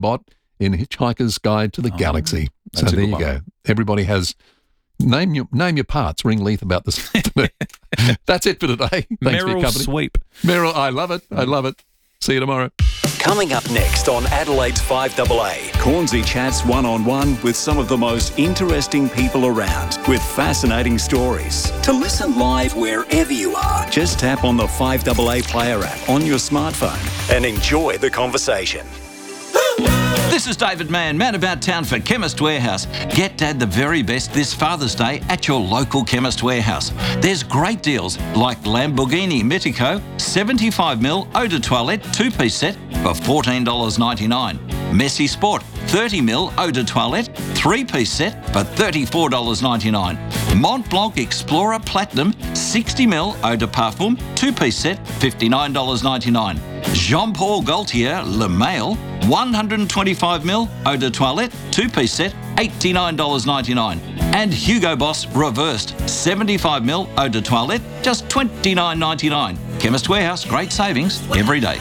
bot in Hitchhiker's Guide to the Galaxy. So there you go. Everybody has... Name your parts. Ring Leith about this. That's it for today. Thanks for your Merrill company. Sweep. Merrill, I love it. I love it. See you tomorrow. Coming up next on Adelaide's 5AA. Cornsey chats one-on-one with some of the most interesting people around with fascinating stories. To listen live wherever you are, just tap on the 5AA Player app on your smartphone and enjoy the conversation. This is David Mann, man about town for Chemist Warehouse. Get Dad the very best this Father's Day at your local Chemist Warehouse. There's great deals like Lamborghini Mitico 75ml Eau de Toilette 2-piece set for $14.99. Messi Sport 30ml Eau de Toilette 3-piece set for $34.99. Mont Blanc Explorer Platinum 60ml Eau de Parfum 2-piece set $59.99. Jean-Paul Gaultier Le Mail 125ml Eau de Toilette 2-piece set $89.99. And Hugo Boss Reversed 75ml Eau de Toilette just $29.99. Chemist Warehouse, great savings every day.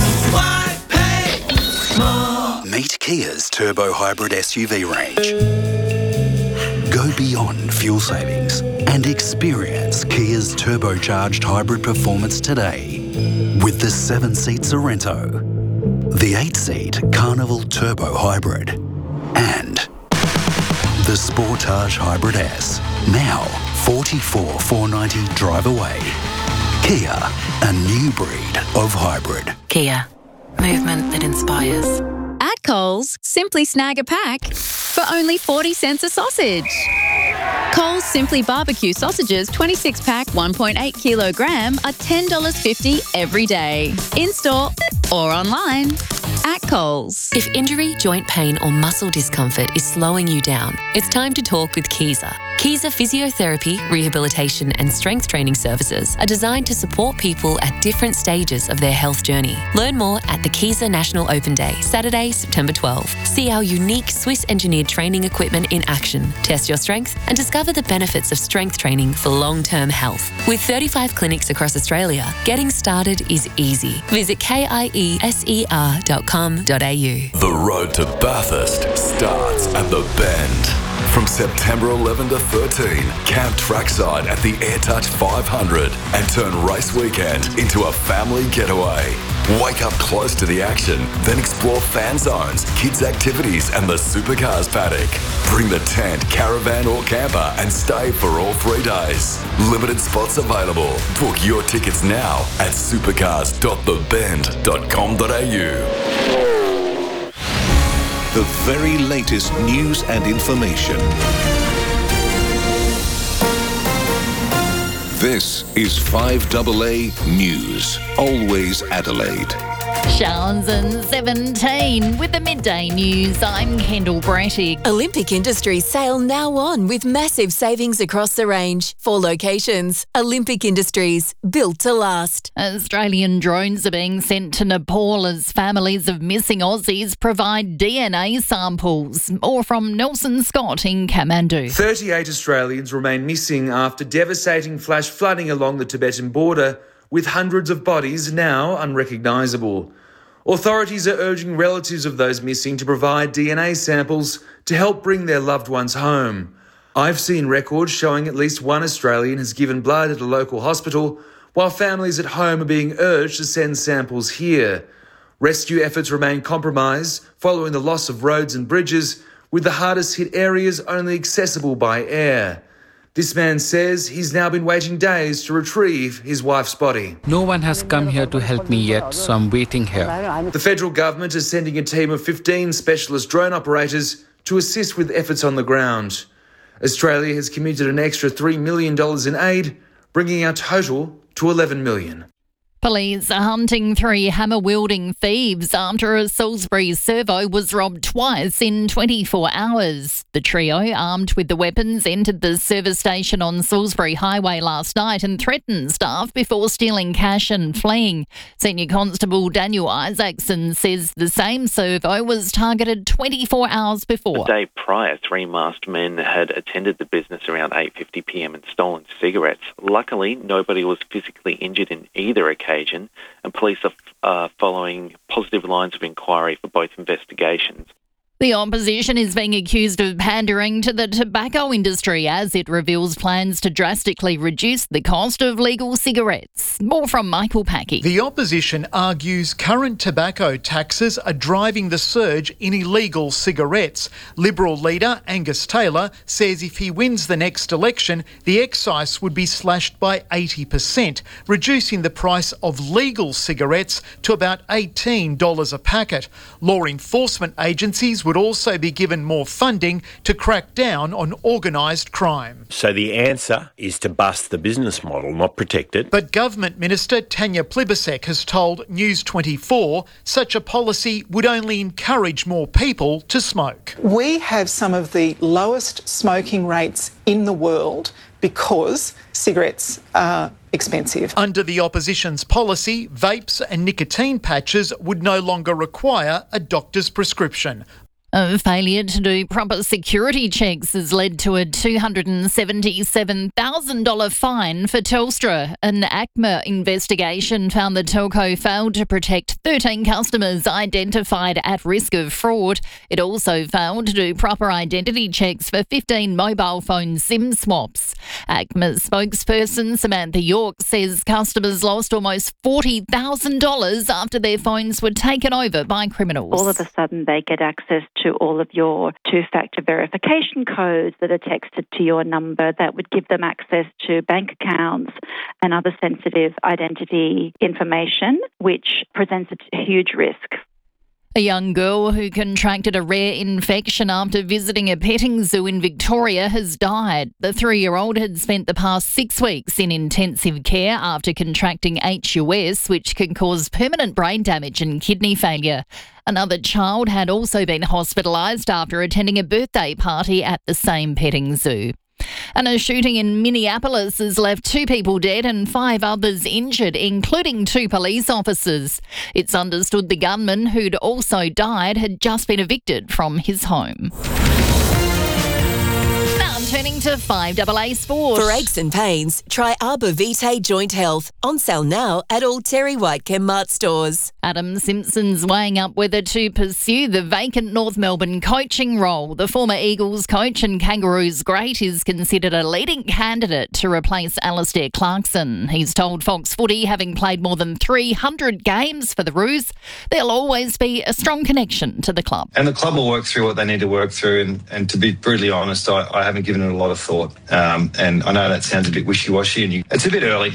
Meet Kia's Turbo Hybrid SUV range. Go beyond fuel savings and experience Kia's turbocharged hybrid performance today with the 7-seat Sorrento, the 8-seat Carnival Turbo Hybrid, and the Sportage Hybrid S. Now, $44,490 drive away. Kia, a new breed of hybrid. Kia, movement that inspires. At Coles, simply snag a pack for only 40 cents a sausage. Coles Simply Barbecue sausages 26-pack 1.8 kilogram are $10.50 every day. In-store or online. At Coles. If injury, joint pain or muscle discomfort is slowing you down, it's time to talk with Kiesa. Kiesa Physiotherapy, Rehabilitation and Strength Training Services are designed to support people at different stages of their health journey. Learn more at the Kiesa National Open Day, Saturday, September 12. See our unique Swiss-engineered training equipment in action, test your strength and discover the benefits of strength training for long-term health. With 35 clinics across Australia, getting started is easy. Visit kieser.com.au. The road to Bathurst starts at the Bend. From September 11 to 13, camp trackside at the AirTouch 500 and turn race weekend into a family getaway. Wake up close to the action, then explore fan zones, kids' activities and the supercars paddock. Bring the tent, caravan or camper and stay for all 3 days. Limited spots available. Book your tickets now at supercars.thebend.com.au. The very latest news and information. This is 5AA News. Always Adelaide. Showers and 17 with the midday news. I'm Kendall Brattick. Olympic Industries sale now on with massive savings across the range. 4 locations. Olympic Industries, built to last. Australian drones are being sent to Nepal as families of missing Aussies provide DNA samples. More from Nelson Scott in Kathmandu. 38 Australians remain missing after devastating flash flooding along the Tibetan border, with hundreds of bodies now unrecognisable. Authorities are urging relatives of those missing to provide DNA samples to help bring their loved ones home. I've seen records showing at least one Australian has given blood at a local hospital, while families at home are being urged to send samples here. Rescue efforts remain compromised following the loss of roads and bridges, with the hardest hit areas only accessible by air. This man says he's now been waiting days to retrieve his wife's body. No one has come here to help me yet, so I'm waiting here. The federal government is sending a team of 15 specialist drone operators to assist with efforts on the ground. Australia has committed an extra $3 million in aid, bringing our total to $11 million. Police are hunting 3 hammer-wielding thieves after a Salisbury servo was robbed twice in 24 hours. The trio, armed with the weapons, entered the service station on Salisbury Highway last night and threatened staff before stealing cash and fleeing. Senior Constable Daniel Isaacson says the same servo was targeted 24 hours before. The day prior, 3 masked men had attended the business around 8:50 p.m. and stolen cigarettes. Luckily, nobody was physically injured in either occasion. occasion, and police are following positive lines of inquiry for both investigations. The opposition is being accused of pandering to the tobacco industry as it reveals plans to drastically reduce the cost of legal cigarettes. More from Michael Packey. The opposition argues current tobacco taxes are driving the surge in illegal cigarettes. Liberal leader Angus Taylor says if he wins the next election, the excise would be slashed by 80%, reducing the price of legal cigarettes to about $18 a packet. Law enforcement agencies would also be given more funding to crack down on organised crime. So the answer is to bust the business model, not protect it. But Government Minister Tanya Plibersek has told News 24 such a policy would only encourage more people to smoke. We have some of the lowest smoking rates in the world because cigarettes are expensive. Under the opposition's policy, vapes and nicotine patches would no longer require a doctor's prescription. A failure to do proper security checks has led to a $277,000 fine for Telstra. An ACMA investigation found the telco failed to protect 13 customers identified at risk of fraud. It also failed to do proper identity checks for 15 mobile phone SIM swaps. ACMA spokesperson Samantha York says customers lost almost $40,000 after their phones were taken over by criminals. All of a sudden they get access to all of your two-factor verification codes that are texted to your number that would give them access to bank accounts and other sensitive identity information, which presents a huge risk. A young girl who contracted a rare infection after visiting a petting zoo in Victoria has died. The 3-year-old had spent the past 6 weeks in intensive care after contracting HUS, which can cause permanent brain damage and kidney failure. Another child had also been hospitalised after attending a birthday party at the same petting zoo. And a shooting in Minneapolis has left 2 people dead and 5 others injured, including 2 police officers. It's understood the gunman, who'd also died, had just been evicted from his home. Now turning to 5AA Sport. For aches and pains, try Arbor Vitae Joint Health. On sale now at all Terry White Chemmart stores. Adam Simpson's weighing up whether to pursue the vacant North Melbourne coaching role. The former Eagles coach and Kangaroos great is considered a leading candidate to replace Alistair Clarkson. He's told Fox Footy, having played more than 300 games for the Roos, there'll always be a strong connection to the club. And the club will work through what they need to work through. And to be brutally honest, I haven't given it a lot of thought. And I know that sounds a bit wishy-washy, and it's a bit early.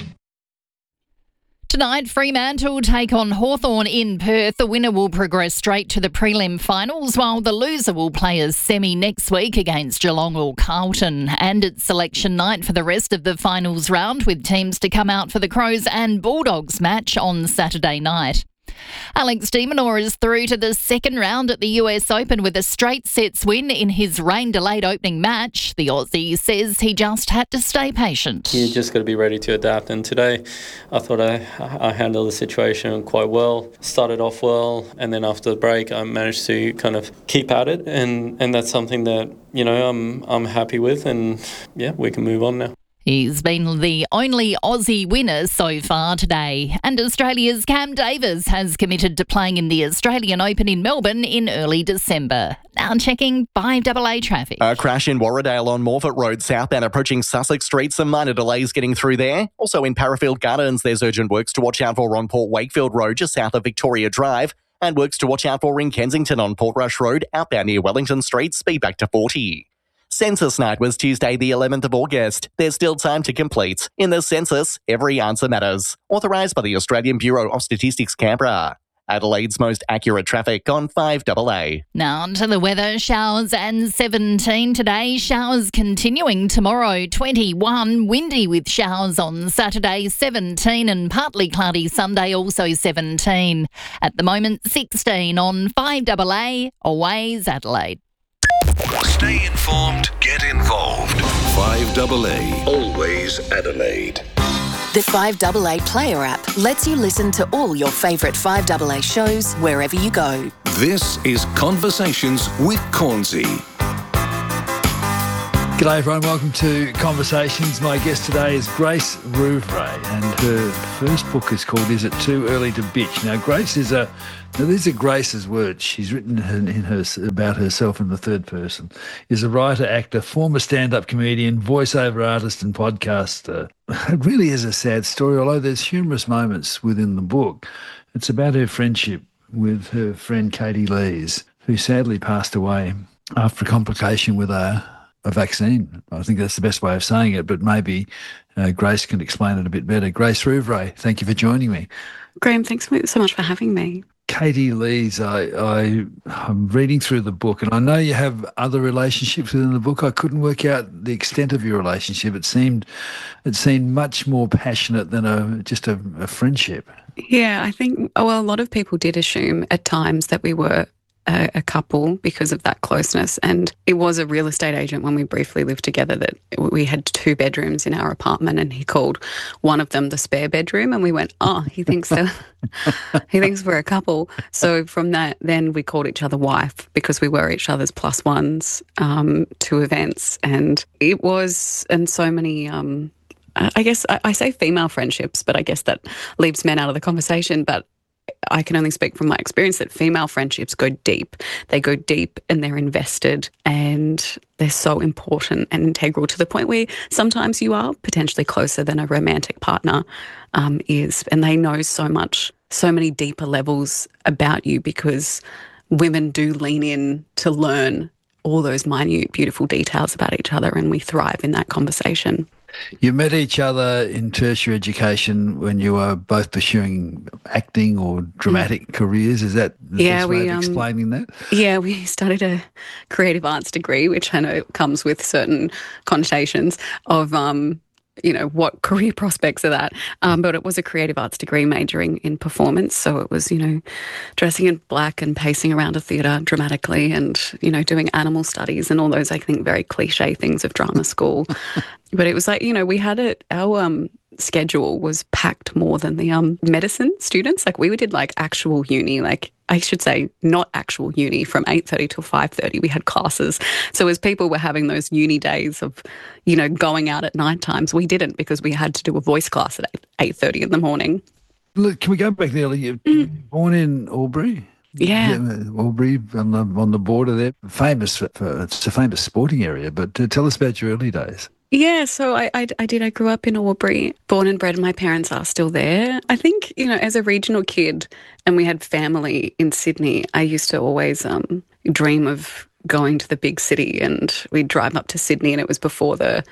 Tonight, Fremantle take on Hawthorn in Perth. The winner will progress straight to the prelim finals, while the loser will play a semi next week against Geelong or Carlton. And it's selection night for the rest of the finals round, with teams to come out for the Crows and Bulldogs match on Saturday night. Alex de Minaur is through to the second round at the US Open with a straight sets win in his rain-delayed opening match. The Aussie says he just had to stay patient. You just got to be ready to adapt, and today I thought I handled the situation quite well. Started off well, and then after the break I managed to kind of keep at it, and that's something that, you know, I'm happy with, and yeah, we can move on now. He's been the only Aussie winner so far today. And Australia's Cam Davis has committed to playing in the Australian Open in Melbourne in early December. Now checking 5AA traffic. A crash in Warradale on Morfett Road southbound approaching Sussex Street. Some minor delays getting through there. Also in Parafield Gardens, there's urgent works to watch out for on Port Wakefield Road just south of Victoria Drive. And works to watch out for in Kensington on Portrush Road, outbound near Wellington Street, speed back to 40. Census night was Tuesday the 11th of August. There's still time to complete. In the census, every answer matters. Authorised by the Australian Bureau of Statistics, Canberra. Adelaide's most accurate traffic on 5AA. Now on to the weather. Showers and 17 today. Showers continuing tomorrow, 21. Windy with showers on Saturday, 17. And partly cloudy Sunday, also 17. At the moment, 16 on 5AA. Always Adelaide. Stay informed, get involved. 5AA, always Adelaide. The 5AA Player app lets you listen to all your favourite 5AA shows wherever you go. This is Conversations with Cornsey. G'day everyone, welcome to Conversations. My guest today is Grace Rouvray, and her first book is called Is It Too Early to Bitch? Now Grace is these are Grace's words. She's written about herself in the third person. Is a writer, actor, former stand-up comedian, voiceover artist and podcaster. It really is a sad story, although there's humorous moments within the book. It's about her friendship with her friend Katie Lees, who sadly passed away after a complication with a vaccine. I think that's the best way of saying it, but maybe Grace can explain it a bit better. Grace Rouvray, thank you for joining me. Graham, thanks so much for having me. Katie Lees, I'm reading through the book, and I know you have other relationships within the book. I couldn't work out the extent of your relationship. It seemed much more passionate than just a friendship. Yeah, I think, a lot of people did assume at times that we were a couple because of that closeness. And it was a real estate agent when we briefly lived together that we had 2 bedrooms in our apartment, and he called one of them the spare bedroom, and we went, he thinks we're a couple. So from that, then we called each other wife because we were each other's plus ones to events. And it was, and so many, I guess I say female friendships, but I guess that leaves men out of the conversation. But I can only speak from my experience that female friendships go deep. They go deep and they're invested, and they're so important and integral to the point where sometimes you are potentially closer than a romantic partner is, and they know so much, so many deeper levels about you because women do lean in to learn all those minute, beautiful details about each other, and we thrive in that conversation. You met each other in tertiary education when you were both pursuing acting or dramatic careers. Is that the best way of explaining that? Yeah, we studied a creative arts degree, which I know comes with certain connotations of what career prospects are that. But it was a creative arts degree majoring in performance. So it was, dressing in black and pacing around a theatre dramatically and, doing animal studies and all those, I think, very cliche things of drama school. But it was like, we had our schedule was packed more than the medicine students. Like we did like actual uni, like I should say not actual uni from 8:30 till 5:30. We had classes. So as people were having those uni days of, going out at night times, we didn't because we had to do a voice class at 8:30 in the morning. Look, can we go back there? You're born in Albury? Yeah. Albury on the border there. Famous it's a famous sporting area, but tell us about your early days. Yeah, so I did. I grew up in Albury, born and bred, and my parents are still there. I think, as a regional kid and we had family in Sydney, I used to always dream of going to the big city, and we'd drive up to Sydney, and it was before the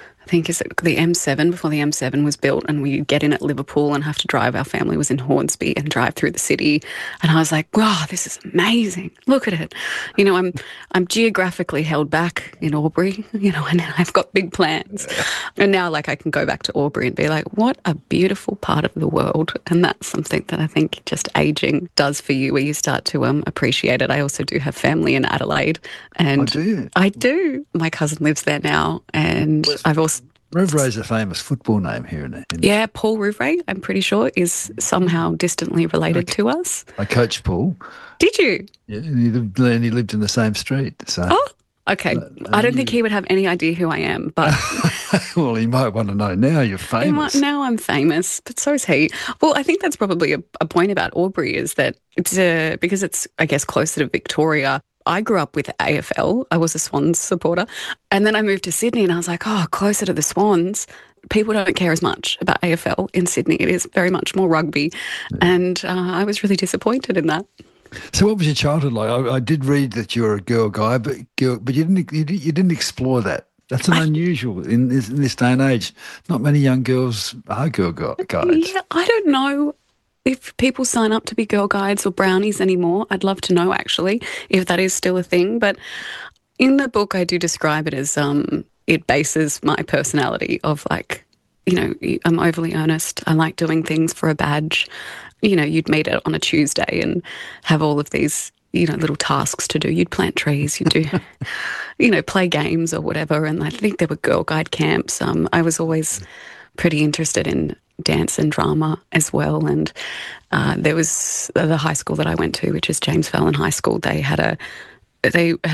M7, before the M7 was built, and we'd get in at Liverpool and have to drive. Our family was in Hornsby and drive through the city. And I was like, wow, this is amazing. Look at it. I'm geographically held back in Albury, and I've got big plans. And now, I can go back to Albury and be like, what a beautiful part of the world. And that's something that I think just aging does for you, where you start to appreciate it. I also do have family in Adelaide. And do you? I do. My cousin lives there now, and I've also... Rouvray is a famous football name here. Yeah, Paul Rouvray, I'm pretty sure, is somehow distantly related to us. I coached Paul. Did you? Yeah, he lived in the same street. So. Oh, okay. I don't think he would have any idea who I am, but... Well, he might want to know now. You're famous. Now I'm famous, but so is he. Well, I think that's probably a point about Albury is that it's because it's, I guess, closer to Victoria. I grew up with AFL. I was a Swans supporter. And then I moved to Sydney and I was like, closer to the Swans. People don't care as much about AFL in Sydney. It is very much more rugby. Yeah. And I was really disappointed in that. So what was your childhood like? I did read that you're a girl guy, but you didn't explore that. That's unusual in this day and age. Not many young girls are girl guides. Yeah, I don't know if people sign up to be girl guides or brownies anymore. I'd love to know, actually, if that is still a thing. But in the book, I do describe it as it bases my personality of I'm overly earnest. I like doing things for a badge. You'd meet on a Tuesday and have all of these, little tasks to do. You'd plant trees, you'd do, play games or whatever. And I think there were girl guide camps. I was always pretty interested in dance and drama as well. And there was the high school that I went to, which is James Fallon High School. They had a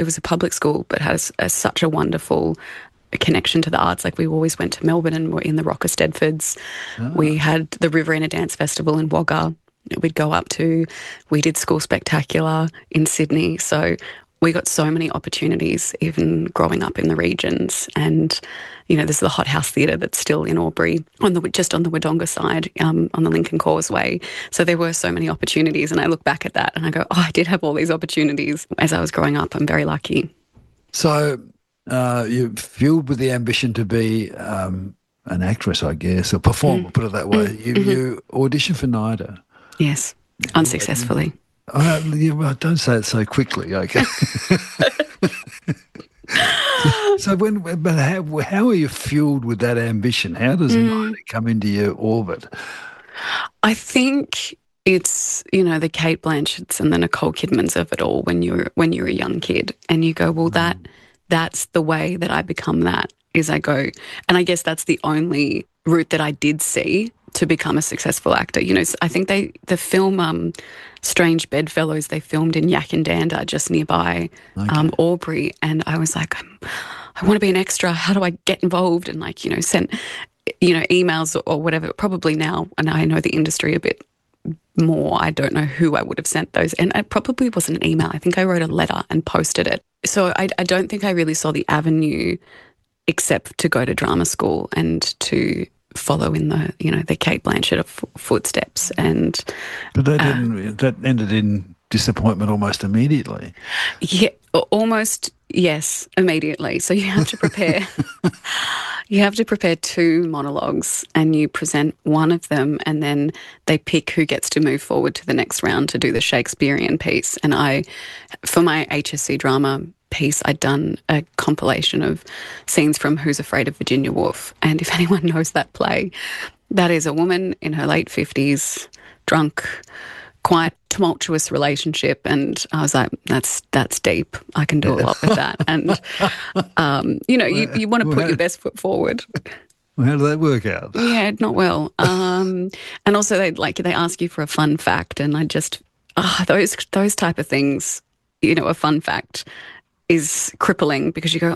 was a public school, but has such a wonderful connection to the arts. Like we always went to Melbourne and were in the Rocker Stedfords. We had the Riverina Dance Festival in Wagga. We'd go up to. We did School Spectacular in Sydney. So we got so many opportunities, even growing up in the regions. And, you know, there's the Hot House Theatre that's still in Albury, just on the Wodonga side, on the Lincoln Causeway. So there were so many opportunities, and I look back at that and I go, oh, I did have all these opportunities as I was growing up. I'm very lucky. So you're fueled with the ambition to be an actress, I guess, or performer, put it that way. You auditioned for NIDA. Yes, unsuccessfully. Don't say it so quickly, okay? So how are you fueled with that ambition? How does NIDA come into your orbit? I think it's, you know, the Cate Blanchetts and the Nicole Kidmans of it all when you're a young kid, and you go, well, that's the way that I become that, is I go, and I guess that's the only route that I did see to become a successful actor. You know, I think the film Strange Bedfellows, they filmed in Yakandanda, just nearby Albury, and I was like, I want to be an extra. How do I get involved? And like, you know, sent, you know, emails or whatever. Probably now, and I know the industry a bit more, I don't know who I would have sent those, and it probably wasn't an email. I think I wrote a letter and posted it. So I don't think I really saw the avenue except to go to drama school and to follow in the Cate Blanchett footsteps. And but that ended in disappointment almost immediately. Yeah, almost, yes, immediately. So you have to prepare. You have to prepare 2 monologues, and you present one of them, and then they pick who gets to move forward to the next round to do the Shakespearean piece. And for my HSC drama piece, I'd done a compilation of scenes from Who's Afraid of Virginia Woolf. And if anyone knows that play, that is a woman in her late 50s, drunk, quite tumultuous relationship. And I was like, that's deep. I can do a lot with that. And, you know, you want to put your best foot forward. Well, how did that work out? Yeah, not well. And also they ask you for a fun fact, and I just, those type of things, you know, a fun fact is crippling, because you go,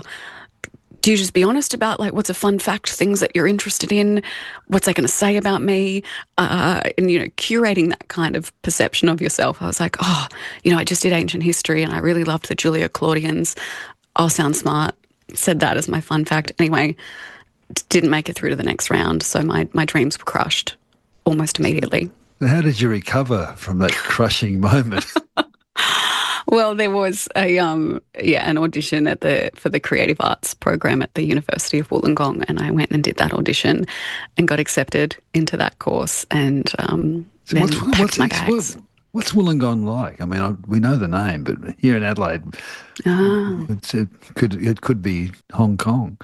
do you just be honest about like what's a fun fact, things that you're interested in, what's they going to say about me, and you know, curating that kind of perception of yourself. I was like, you know, I just did ancient history and I really loved the Julia Claudians. I'll sound smart. Said that as my fun fact. Anyway, didn't make it through to the next round, so my dreams were crushed almost immediately. How did you recover from that crushing moment? Well, there was an audition for the creative arts program at the University of Wollongong, and I went and did that audition and got accepted into that course, and then packed my bags. What's Wollongong like? I mean, we know the name, but here in Adelaide, it could be Hong Kong.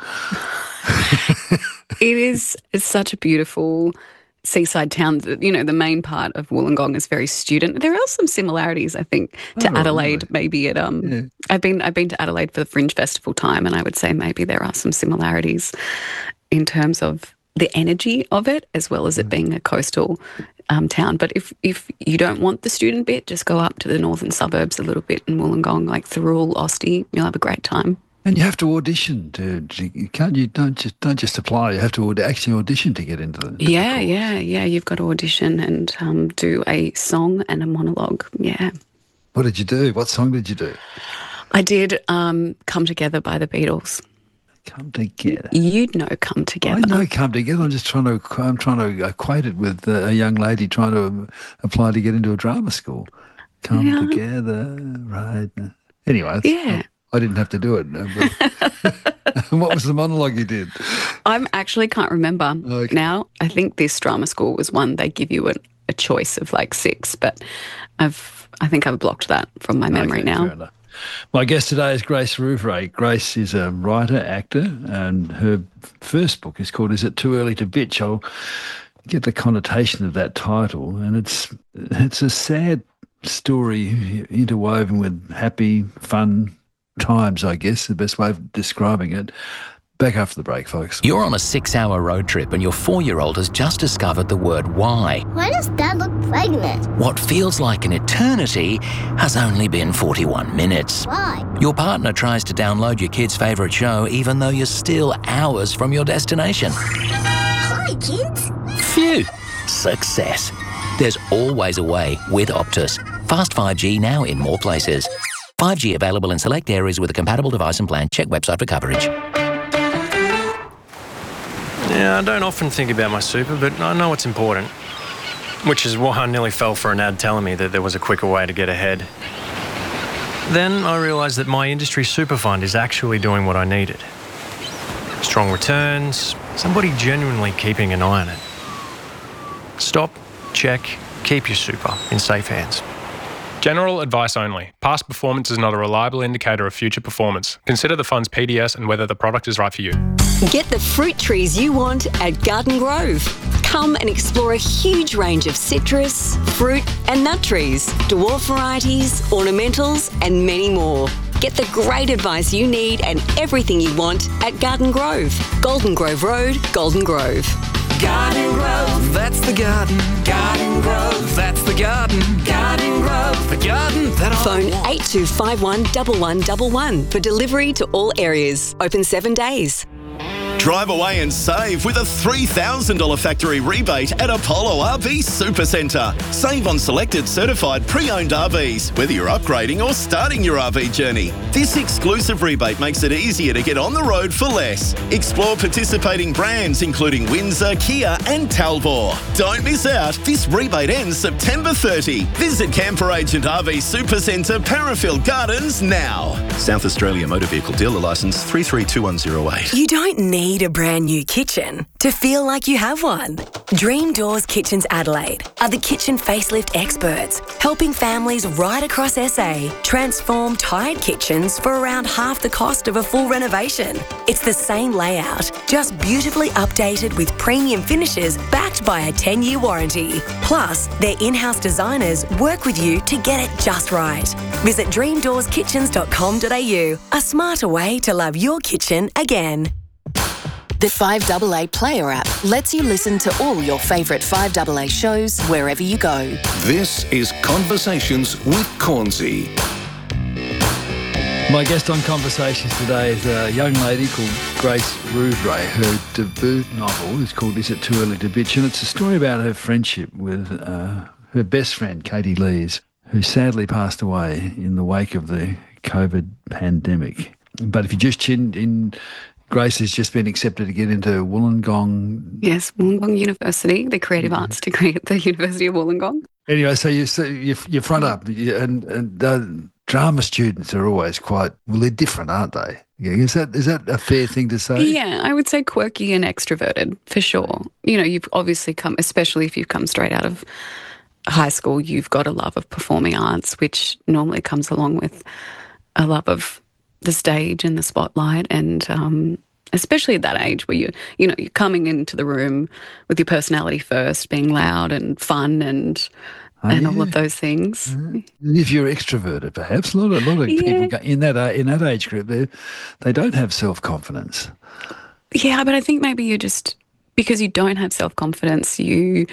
It's such a beautiful seaside town. You know, the main part of Wollongong is very student. There are some similarities, I think, to Adelaide. Really? Maybe I've been to Adelaide for the Fringe Festival time, and I would say maybe there are some similarities in terms of the energy of it, as well as it being a coastal town. But if you don't want the student bit, just go up to the northern suburbs a little bit in Wollongong, like Thirroul, Osty. You'll have a great time. And you have to audition you don't just apply. You have to actually audition to get into the Yeah. You've got to audition and do a song and a monologue. Yeah. What did you do? What song did you do? I did "Come Together" by the Beatles. Come Together. You'd know "Come Together." I know "Come Together." I'm trying to equate it with a young lady trying to apply to get into a drama school. Come together, right? Anyway. Yeah. I didn't have to do it. What was the monologue you did? I actually can't remember now. I think this drama school was one they give you a choice of like 6, but I think I've blocked that from my memory now. Fair enough. My guest today is Grace Rouvray. Grace is a writer, actor, and her first book is called Is It Too Early to Bitch? I'll get the connotation of that title, and it's a sad story interwoven with happy, fun times, I guess, the best way of describing it. Back after the break, folks. You're on a 6-hour road trip and your 4-year-old has just discovered the word why. Why does Dad look pregnant? What feels like an eternity has only been 41 minutes. Why? Your partner tries to download your kid's favourite show even though you're still hours from your destination. Hi, kids. Phew! Success. There's always a way with Optus. Fast 5G now in more places. 5G available in select areas with a compatible device and plan. Check website for coverage. Yeah, I don't often think about my super, but I know it's important. Which is why I nearly fell for an ad telling me that there was a quicker way to get ahead. Then I realised that my industry super fund is actually doing what I needed. Strong returns, somebody genuinely keeping an eye on it. Stop, check, keep your super in safe hands. General advice only. Past performance is not a reliable indicator of future performance. Consider the fund's PDS and whether the product is right for you. Get the fruit trees you want at Garden Grove. Come and explore a huge range of citrus, fruit and nut trees, dwarf varieties, ornamentals and many more. Get the great advice you need and everything you want at Garden Grove. Golden Grove Road, Golden Grove. Garden Grove, that's the garden. Garden Grove, that's the garden. Garden Grove, the garden that I Phone want. 8251 1111 for delivery to all areas. Open 7 days. Drive away and save with a $3,000 factory rebate at Apollo RV Supercentre. Save on selected certified pre-owned RVs, whether you're upgrading or starting your RV journey. This exclusive rebate makes it easier to get on the road for less. Explore participating brands including Windsor, Kia and Talbot. Don't miss out. This rebate ends September 30. Visit Camper Agent RV Supercentre, Parafield Gardens now. South Australia Motor Vehicle Dealer Licence 332108. You don't need a brand new kitchen to feel like you have one. Dream Doors Kitchens Adelaide are the kitchen facelift experts, helping families right across SA transform tired kitchens for around half the cost of a full renovation. It's the same layout, just beautifully updated with premium finishes backed by a 10-year warranty. Plus, their in-house designers work with you to get it just right. Visit dreamdoorskitchens.com.au, a smarter way to love your kitchen again. The 5AA Player app lets you listen to all your favourite 5AA shows wherever you go. This is Conversations with Cornsey. My guest on Conversations today is a young lady called Grace Rouvray. Her debut novel is called Is It Too Early to Bitch? And it's a story about her friendship with her best friend, Katie Lees, who sadly passed away in the wake of the COVID pandemic. But if you just tuned in, Grace has just been accepted again into Wollongong. Yes, Wollongong University, the creative arts degree at the University of Wollongong. Anyway, so you're front up, and drama students are always they're different, aren't they? Yeah, is that a fair thing to say? Yeah, I would say quirky and extroverted for sure. You know, you've obviously come, especially if you've come straight out of high school, you've got a love of performing arts, which normally comes along with a love of the stage and the spotlight, and especially at that age where you're coming into the room with your personality first, being loud and fun and all of those things. Mm-hmm. If you're extroverted, perhaps a lot of people in that age group, they don't have self-confidence. Yeah, but I think maybe you just, because you don't have self-confidence, you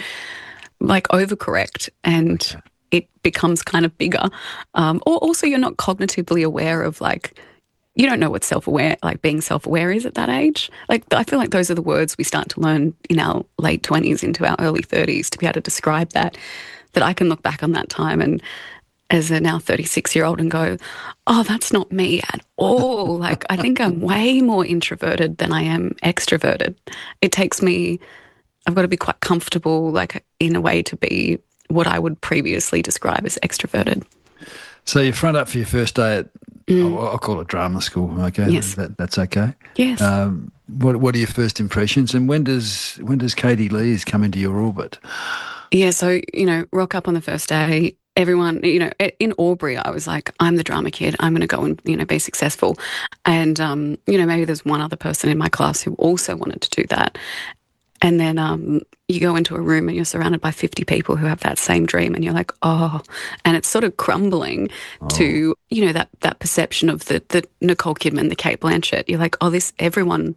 overcorrect and it becomes kind of bigger. Or also you're not cognitively aware of you don't know what being self-aware is at that age. I feel like those are the words we start to learn in our late 20s into our early 30s to be able to describe that I can look back on that time and as a now 36-year-old and go, oh, that's not me at all. I think I'm way more introverted than I am extroverted. It takes me, I've got to be quite comfortable, in a way to be what I would previously describe as extroverted. So you're front up for your first day at, I'll call it drama school, okay? Yes. That's okay? Yes. What are your first impressions, and when does Katie Lees come into your orbit? Yeah, so, rock up on the first day, everyone, in Albury, I was like, I'm the drama kid, I'm going to go and, be successful. And, maybe there's one other person in my class who also wanted to do that. And then you go into a room and you're surrounded by 50 people who have that same dream and you're like, oh, and it's sort of crumbling to, that perception of the Nicole Kidman, the Cate Blanchett. You're like, oh, everyone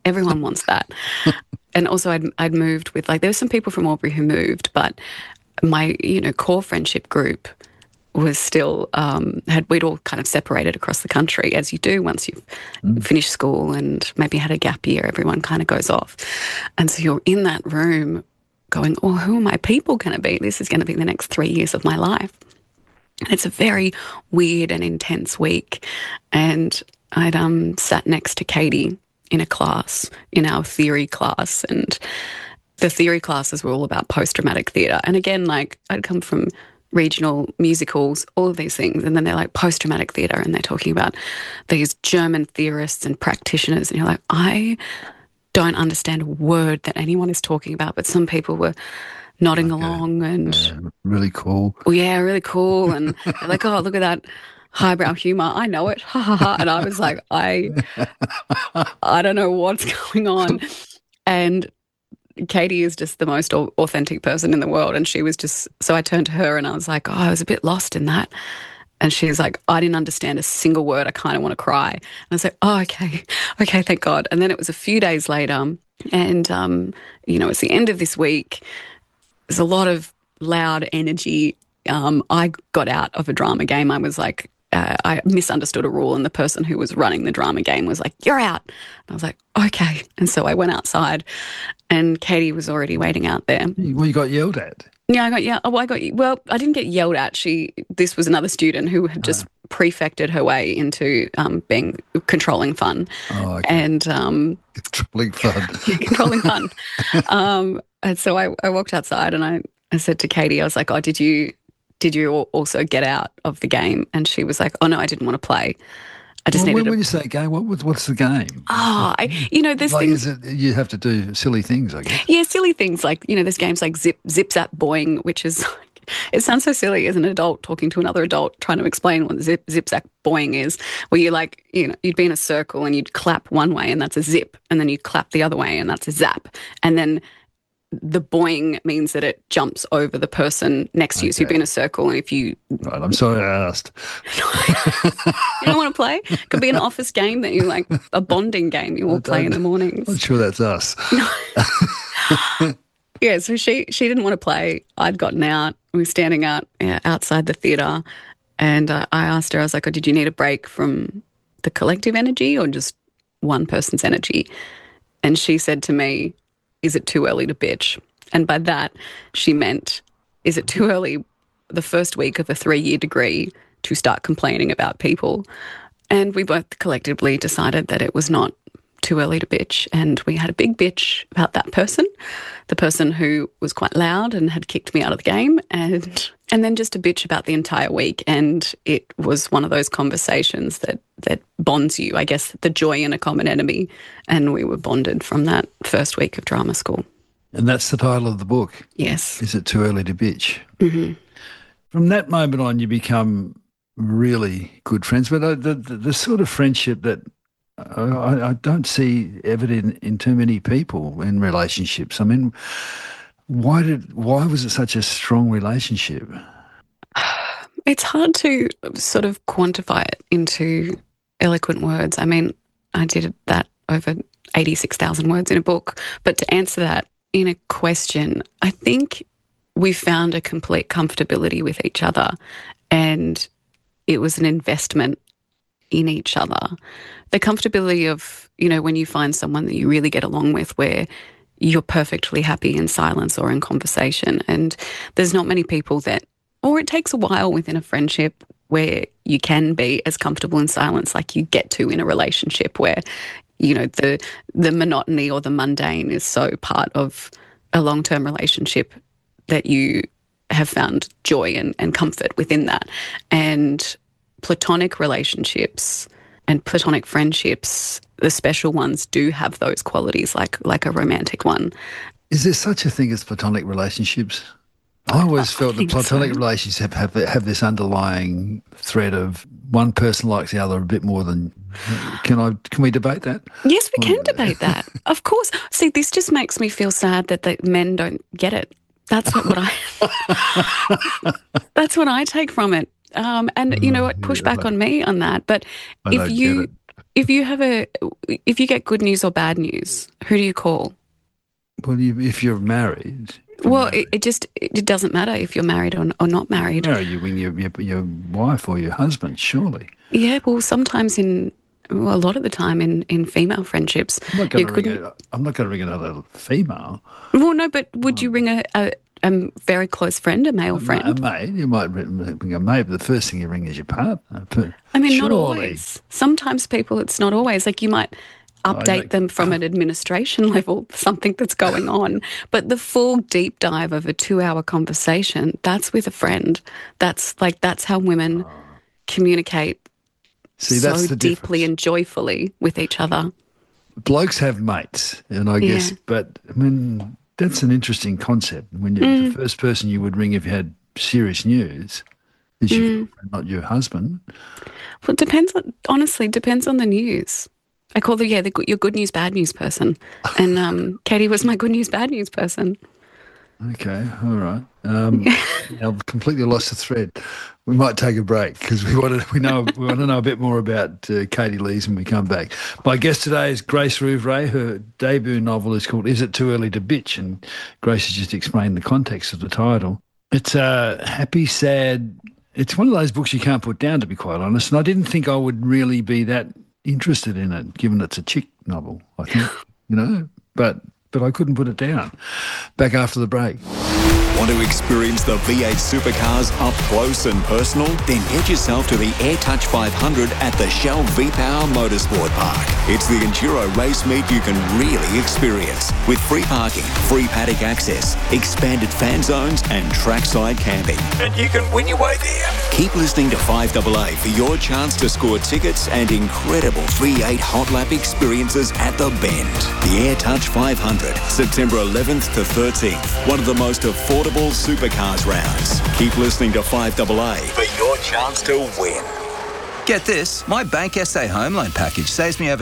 Everyone wants that. And also I'd moved with, like, there were some people from Albury who moved, but my, core friendship group was still, we'd all kind of separated across the country, as you do once you've finished school and maybe had a gap year, everyone kind of goes off. And so you're in that room going, oh, who are my people going to be? This is going to be the next 3 years of my life. And it's a very weird and intense week. And I'd sat next to Katie in a class, in our theory class, and the theory classes were all about post-dramatic theatre. And again, like, I'd come from regional musicals, all of these things, and then they're like post-dramatic theatre, and they're talking about these German theorists and practitioners, and you're like, I don't understand a word that anyone is talking about, but some people were nodding along and really cool. Well, yeah, really cool, and they're like, oh, look at that highbrow humour, I know it, ha ha ha, and I was like, I don't know what's going on. And Katie is just the most authentic person in the world, and she was just, so I turned to her and I was like, oh, I was a bit lost in that. And she's like, I didn't understand a single word, I kind of want to cry. And I was like, oh, okay, thank God. And then it was a few days later, and it's the end of this week. There's a lot of loud energy. I got out of a drama game. I was like, I misunderstood a rule, and the person who was running the drama game was like, you're out. And I was like, okay. And so I went outside, and Katie was already waiting out there. Well, you got yelled at. Yeah, I didn't get yelled at. This was another student who had just prefected her way into controlling fun. Oh, okay. And controlling fun. Controlling fun. And so I walked outside, and I said to Katie, I was like, oh, did you also get out of the game? And she was like, oh, no, I didn't want to play. I just needed when you say game, what's the game? There's like, things. You have to do silly things, I guess. Yeah, silly things like, there's games like Zip Zap Boing, which is like, it sounds so silly as an adult talking to another adult trying to explain what Zip Zap Boing is, where you like, you'd be in a circle and you'd clap one way and that's a zip, and then you'd clap the other way and that's a zap. And then the boing means that it jumps over the person next to you. So you'd be in a circle, and if you... Right, I'm sorry I asked. You don't want to play? It could be an office game that you like, a bonding game you all play in the mornings. I'm sure that's us. Yeah, so she didn't want to play. I'd gotten out. We were standing outside the theatre, and I asked her, I was like, oh, did you need a break from the collective energy or just one person's energy? And she said to me, is it too early to bitch? And by that, she meant, is it too early the first week of a 3-year degree to start complaining about people? And we both collectively decided that it was not too early to bitch. And we had a big bitch about that person, the person who was quite loud and had kicked me out of the game, and then just a bitch about the entire week. And it was one of those conversations that bonds you, I guess, the joy in a common enemy. And we were bonded from that first week of drama school. And that's the title of the book? Yes. Is it too early to bitch? Mm-hmm. From that moment on, you become really good friends. But the sort of friendship that I don't see evident in too many people in relationships. I mean, why was it such a strong relationship? It's hard to sort of quantify it into eloquent words. I mean, I did that over 86,000 words in a book. But to answer that in a question, I think we found a complete comfortability with each other, and it was an investment in each other. The comfortability of, when you find someone that you really get along with, where you're perfectly happy in silence or in conversation. And there's not many people or it takes a while within a friendship where you can be as comfortable in silence like you get to in a relationship where, the monotony or the mundane is so part of a long-term relationship that you have found joy and comfort within that. And platonic relationships and platonic friendships, the special ones, do have those qualities like a romantic one. Is there such a thing as platonic relationships? I always felt that platonic relationships have this underlying thread of one person likes the other a bit more than... Can we debate that? Yes, we can debate that. Of course. See, this just makes me feel sad that the men don't get it. That's what I take from it. And you know what, push back on me on that. But if you if you get good news or bad news, who do you call? Well, if you're married. Well, it doesn't matter if you're married or not married. No, you ring your wife or your husband, surely. Yeah, well, sometimes a lot of the time in female friendships, I'm not going to ring another female. Well, no, but would you ring a very close friend, a male friend? A mate. You might ring a mate, but the first thing you ring is your partner. I mean, not always. Sometimes people, it's not always. Like you might update them from an administration level, something that's going on. But the full deep dive of a 2-hour conversation, that's with a friend. That's how women communicate so deeply and joyfully with each other. Blokes have mates, and I guess, but I mean, that's an interesting concept. When the first person you would ring if you had serious news is your girlfriend, not your husband. Well, it depends on the news. I call them, your good news, bad news person. And Katie was my good news, bad news person. Okay, all right. I've completely lost the thread. We might take a break because we want to know a bit more about Katie Lees when we come back. My guest today is Grace Rouvray. Her debut novel is called Is It Too Early to Bitch? And Grace has just explained the context of the title. It's a happy, sad. It's one of those books you can't put down, to be quite honest. And I didn't think I would really be that interested in it, given it's a chick novel, I think, but I couldn't put it down. Back after the break. Want to experience the V8 supercars up close and personal? Then get yourself to the AirTouch 500 at the Shell V-Power Motorsport Park. It's the enduro race meet you can really experience, with free parking, free paddock access, expanded fan zones and trackside camping. And you can win your way there. Keep listening to 5AA for your chance to score tickets and incredible V8 hot lap experiences at the Bend. The AirTouch 500, September 11th to 13th. One of the most affordable supercars rounds. Keep listening to 5AA for your chance to win. Get this, my Bank SA home loan package saves me over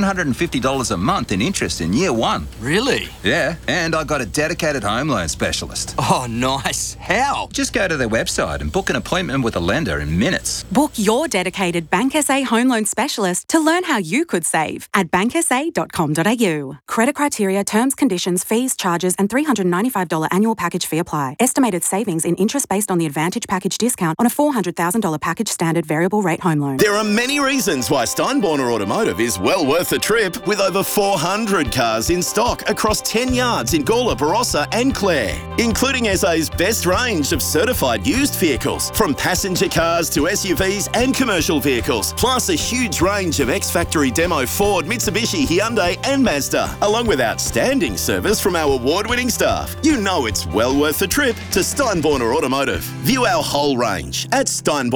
$750 a month in interest in year one. Really? Yeah, and I got a dedicated home loan specialist. Oh, nice. How? Just go to their website and book an appointment with a lender in minutes. Book your dedicated Bank SA home loan specialist to learn how you could save at banksa.com.au. Credit criteria, terms, conditions, fees, charges and $395 annual package fee apply. Estimated savings in interest based on the Advantage package discount on a $400,000 package standard variable rate home loan. There are many reasons why Steinborner Automotive is well worth the trip, with over 400 cars in stock across 10 yards in Gawler, Barossa and Clare, including SA's best range of certified used vehicles, from passenger cars to SUVs and commercial vehicles, plus a huge range of ex-factory demo Ford, Mitsubishi, Hyundai and Mazda, along with outstanding service from our award-winning staff. You know it's well worth the trip to Steinborner Automotive. View our whole range at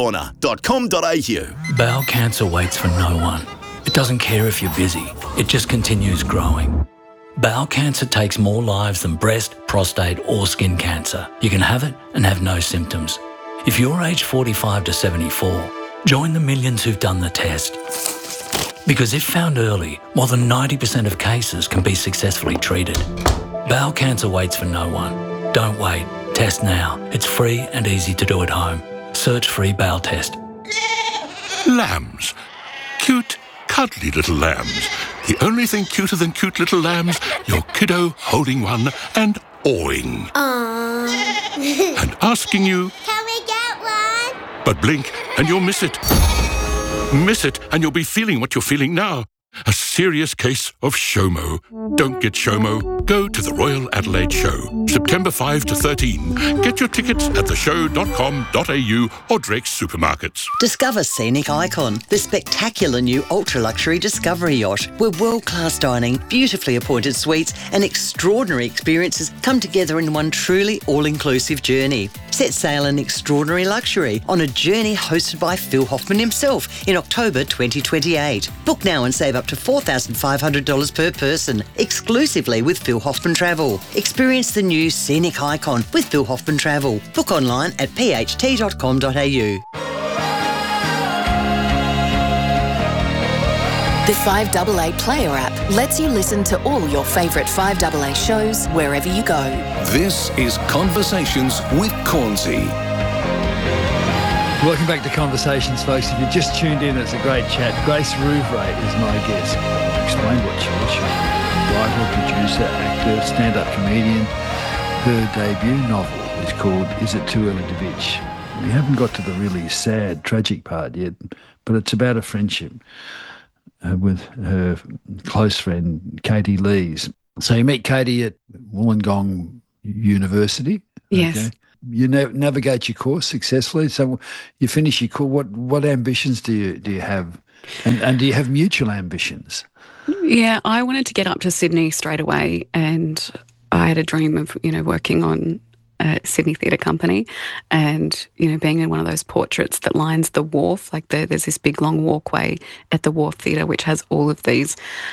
steinborner.com.au. Bowel cancer waits for no one. It doesn't care if you're busy. It just continues growing. Bowel cancer takes more lives than breast, prostate or skin cancer. You can have it and have no symptoms. If you're aged 45 to 74, join the millions who've done the test. Because if found early, more than 90% of cases can be successfully treated. Bowel cancer waits for no one. Don't wait. Test now. It's free and easy to do at home. Search free bowel test. Lambs. Cute, cuddly little lambs. The only thing cuter than cute little lambs, your kiddo holding one and awing. Aww. And asking you, Can we get one? but blink and you'll miss it. Miss it and you'll be feeling what you're feeling now. A serious case of SHOMO. Don't get SHOMO. Go to the Royal Adelaide Show, September 5 to 13. Get your tickets at theshow.com.au or Drake's Supermarkets. Discover Scenic Icon, the spectacular new ultra-luxury Discovery yacht, where world-class dining, beautifully appointed suites and extraordinary experiences come together in one truly all-inclusive journey. Set sail in extraordinary luxury on a journey hosted by Phil Hoffman himself in October 2028. Book now and save up to $4,500 per person, exclusively with Phil Hoffman Travel. Experience the new Scenic Icon with Phil Hoffman Travel. Book online at pht.com.au. The 5AA Player app lets you listen to all your favourite 5AA shows wherever you go. This is Conversations with Cornsey. Welcome back to Conversations, folks. If you just tuned in, it's a great chat. Grace Rouvray is my guest. I'll explain what she is. She's a writer, producer, actor, stand-up comedian. Her debut novel is called Is It Too Early to Bitch? We haven't got to the really sad, tragic part yet, but it's about a friendship with her close friend, Katie Lees. So you meet Katie at Wollongong University. Yes. Okay? You navigate your course successfully. So you finish your course. What ambitions do you have, and do you have mutual ambitions? Yeah, I wanted to get up to Sydney straight away, and I had a dream of working on a Sydney Theatre Company, and being in one of those portraits that lines the wharf. Like there's this big long walkway at the Wharf Theatre, which has all of these,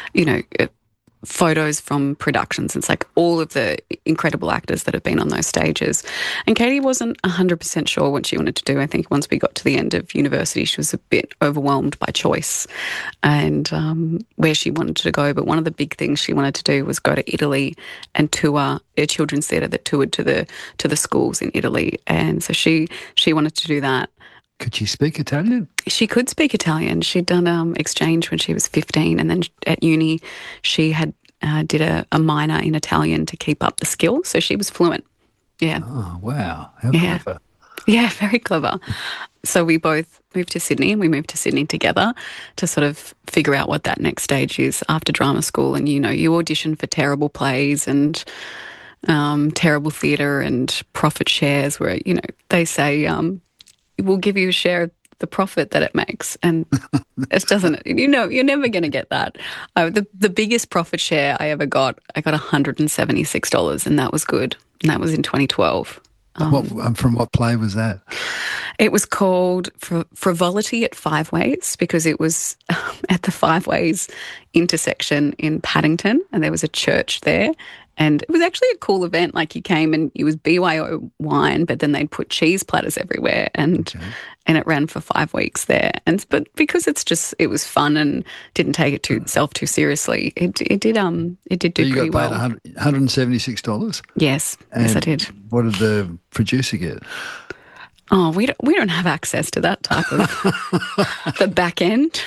photos from productions. It's like all of the incredible actors that have been on those stages. And Katie wasn't 100% sure what she wanted to do. I think once we got to the end of university, she was a bit overwhelmed by choice and where she wanted to go. But one of the big things she wanted to do was go to Italy and tour a children's theatre that toured to the schools in Italy. And so she wanted to do that. Could she speak Italian? She could speak Italian. She'd done exchange when she was 15, and then at uni she had did a minor in Italian to keep up the skill, so she was fluent. Yeah. Oh, wow. How clever. Yeah, very clever. So we both moved to Sydney, and we moved to Sydney together to sort of figure out what that next stage is after drama school. And, you audition for terrible plays and terrible theatre and profit shares where, they say, we'll give you a share of the profit that it makes. And it doesn't, you're never going to get that. The biggest profit share I ever got, I got $176, and that was good. And that was in 2012. From what play was that? It was called Frivolity at Five Ways, because it was at the Five Ways intersection in Paddington, and there was a church there. And it was actually a cool event. Like, you came and it was BYO wine, but then they'd put cheese platters everywhere, and it ran for 5 weeks there. But because it was fun and didn't take itself too seriously, it did do pretty well. You got paid $176? Yes, yes, I did. What did the producer get? Oh, we don't have access to that type of the back end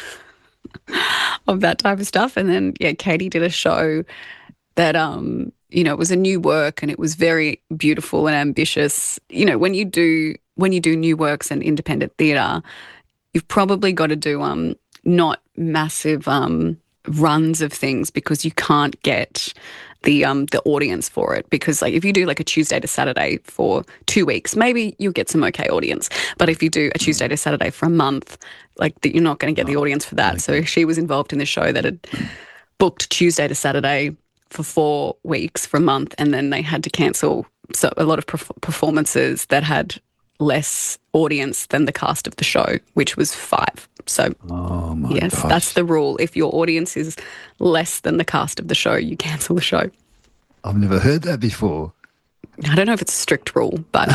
of that type of stuff. And then Katie did a show that it was a new work, and it was very beautiful and ambitious. When you do new works and independent theatre, you've probably got to do not massive runs of things, because you can't get the audience for it. Because if you do like a Tuesday to Saturday for 2 weeks, maybe you'll get some okay audience. But if you do a Tuesday to Saturday for a month, you're not going to get the audience for that. So she was involved in the show that had booked Tuesday to Saturday for 4 weeks for a month, and then they had to cancel a lot of performances that had less audience than the cast of the show, which was 5. So yes, that's the rule. If your audience is less than the cast of the show, you cancel the show. I've never heard that before. I don't know if it's a strict rule, but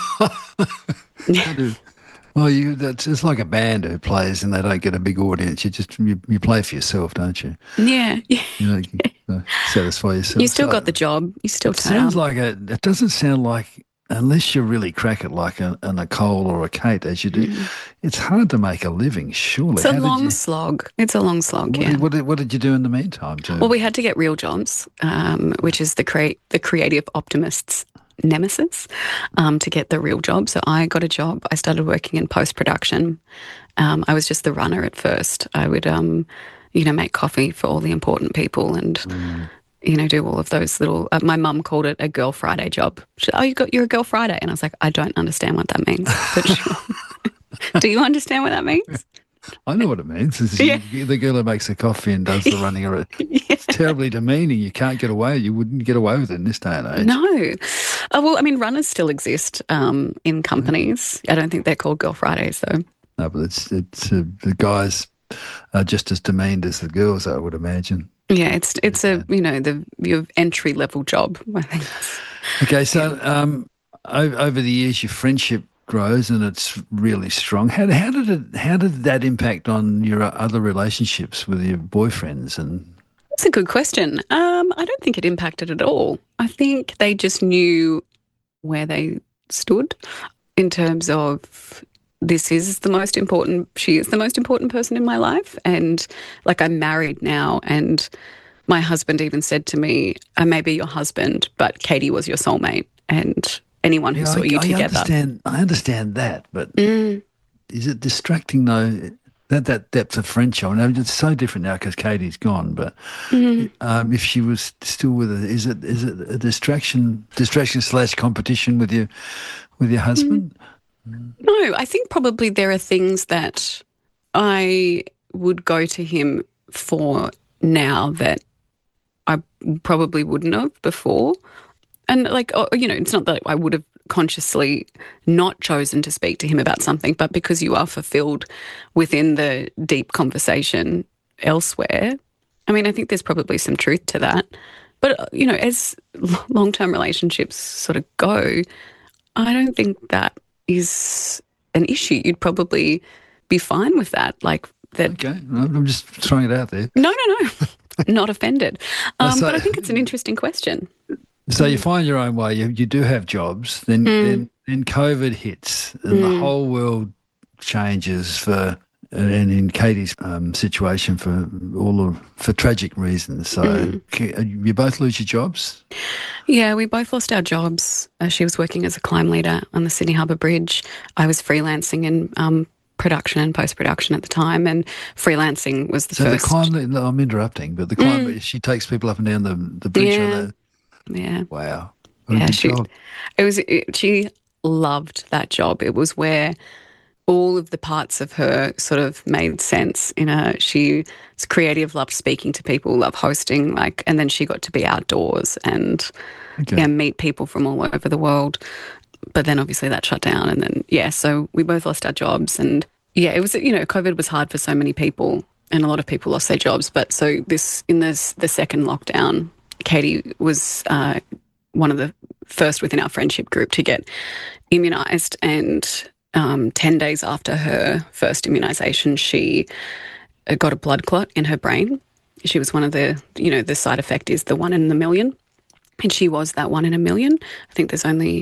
well, it's like a band who plays and they don't get a big audience. You play for yourself, don't you? Yeah. Satisfy yourself. You still got the job. You still turn up. It doesn't sound like, unless you really crack it like a Nicole or a Kate, as you do, it's hard to make a living, surely. It's a long slog. It's a long slog, yeah. What did you do in the meantime? Well, we had to get real jobs, which is the creative optimist's nemesis, to get the real job. So I got a job. I started working in post-production. I was just the runner at first. I would, make coffee for all the important people and, do all of those little, my mum called it a Girl Friday job. She said, you're a Girl Friday. And I was like, I don't understand what that means. But sure. Do you understand what that means? I know what it means. The girl who makes the coffee and does the running of it. It's terribly demeaning. You can't get away. You wouldn't get away with it in this day and age. No. Runners still exist in companies. I don't think they're called Girl Fridays, though. No, but it's the guys are just as demeaned as the girls, I would imagine. Yeah, it's your entry level job, I think. Okay, so over the years, your friendship grows and it's really strong. How did that impact on your other relationships with your boyfriends? And that's a good question. I don't think it impacted at all. I think they just knew where they stood in terms of this is the most important, she is the most important person in my life. And like, I'm married now, and my husband even said to me, I may be your husband, but Katie was your soulmate, and anyone who saw you together. I understand that, but is it distracting though, that depth of friendship? I know it's so different now because Katie's gone, but if she was still with her, is it a distraction / competition with your husband? No, I think probably there are things that I would go to him for now that I probably wouldn't have before. And like, it's not that I would have consciously not chosen to speak to him about something, but because you are fulfilled within the deep conversation elsewhere. I mean, I think there's probably some truth to that. But, as long-term relationships sort of go, I don't think that is an issue. You'd probably be fine with that. Like that. Okay, I'm just throwing it out there. No. Not offended. But I think it's an interesting question. So you find your own way. You do have jobs. Then COVID hits, and the whole world changes and in Katie's situation for tragic reasons. So you both lose your jobs? Yeah, we both lost our jobs. She was working as a climb leader on the Sydney Harbour Bridge. I was freelancing in production and post-production at the time, and freelancing was the first. So the climb, I'm interrupting, but the climb, she takes people up and down the bridge on the... Yeah. Wow. She loved that job. It was where all of the parts of her sort of made sense. She was creative, loved speaking to people, loved hosting, and then she got to be outdoors and meet people from all over the world. But then obviously that shut down, and then so we both lost our jobs, and it was COVID was hard for so many people, and a lot of people lost their jobs. But so the second lockdown, Katie was one of the first within our friendship group to get immunised, and 10 days after her first immunisation, she got a blood clot in her brain. She was one of the side effect is the 1 in a million, and she was that 1 in a million. I think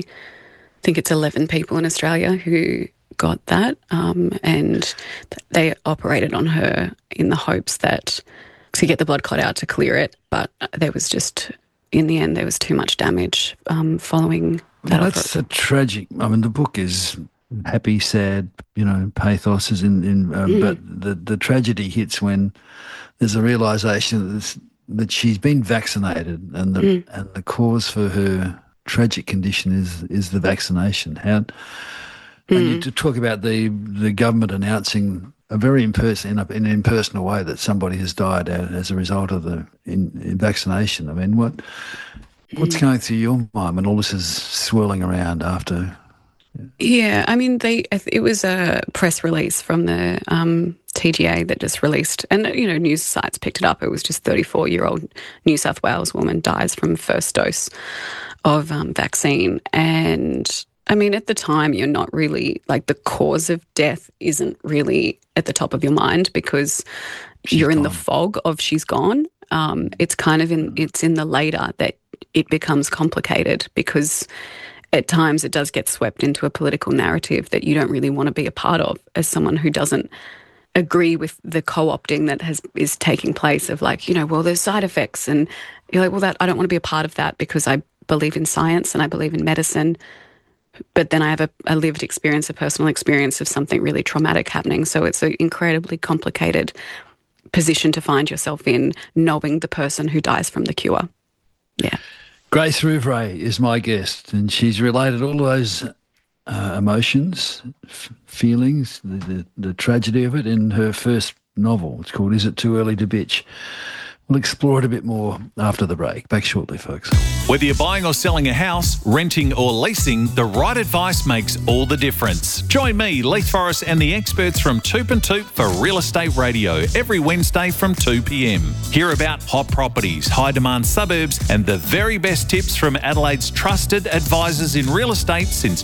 it's 11 people in Australia who got that, and they operated on her in the hopes that to get the blood clot out to clear it, but there was just, in the end, there was too much damage following that. Well, that's a tragic. I mean, the book is happy, sad, pathos is but the tragedy hits when there's a realisation that she's been vaccinated, and the cause for her tragic condition is the vaccination. And you talk about the government announcing a very impersonal way that somebody has died as a result of the vaccination. I mean, what's going through your mind when all this is swirling around after? Yeah, I mean, it was a press release from the TGA that just released, and news sites picked it up. It was just 34-year-old New South Wales woman dies from first dose of vaccine, and I mean, at the time, you're not really, the cause of death isn't really at the top of your mind because you're in the fog of she's gone. It's kind of it's in the later that it becomes complicated, because at times it does get swept into a political narrative that you don't really want to be a part of as someone who doesn't agree with the co-opting that is taking place of well, there's side effects, and you're like, well, I don't want to be a part of that because I believe in science and I believe in medicine. But then I have a lived experience, a personal experience of something really traumatic happening. So it's an incredibly complicated position to find yourself in, knowing the person who dies from the cure. Yeah. Grace Rouvray is my guest, and she's related all those emotions, feelings, the tragedy of it in her first novel. It's called Is It Too Early to Bitch? We'll explore it a bit more after the break. Back shortly, folks. Whether you're buying or selling a house, renting or leasing, the right advice makes all the difference. Join me, Leith Forrest, and the experts from Toop and Toop for Real Estate Radio every Wednesday from 2 p.m. Hear about hot properties, high-demand suburbs, and the very best tips from Adelaide's trusted advisors in real estate since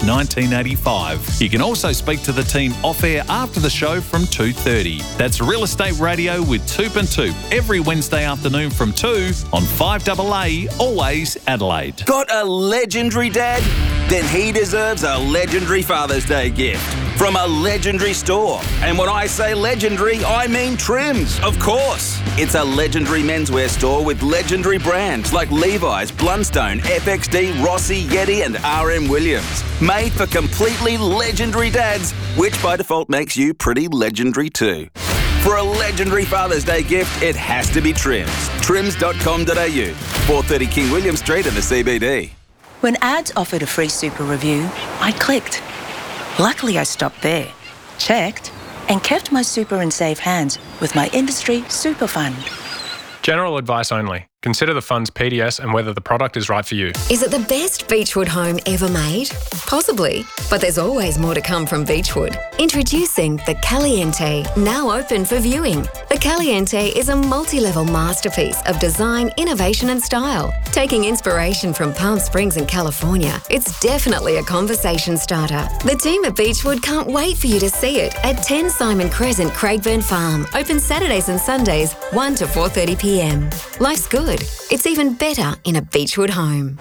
1985. You can also speak to the team off-air after the show from 2:30. That's Real Estate Radio with Toop and Toop every Wednesday afternoon from 2 on 5AA, always Adelaide. Adelaide. Got a legendary dad? Then he deserves a legendary Father's Day gift from a legendary store. And when I say legendary, I mean Trims, of course. It's a legendary menswear store with legendary brands like Levi's, Blundstone, FXD, Rossi, Yeti and RM Williams. Made for completely legendary dads, which by default makes you pretty legendary too. For a legendary Father's Day gift, it has to be Trims. Trims.com.au, 430 King William Street in the CBD. When ads offered a free super review, I clicked. Luckily, I stopped there, checked, and kept my super in safe hands with my industry super fund. General advice only. Consider the fund's PDS and whether the product is right for you. Is it the best Beechwood home ever made? Possibly, but there's always more to come from Beechwood. Introducing the Caliente, now open for viewing. The Caliente is a multi-level masterpiece of design, innovation and style. Taking inspiration from Palm Springs in California, it's definitely a conversation starter. The team at Beechwood can't wait for you to see it at 10 Simon Crescent, Craigburn Farm. Open Saturdays and Sundays, 1 to 4:30 p.m. Life's good. It's even better in a Beechwood home.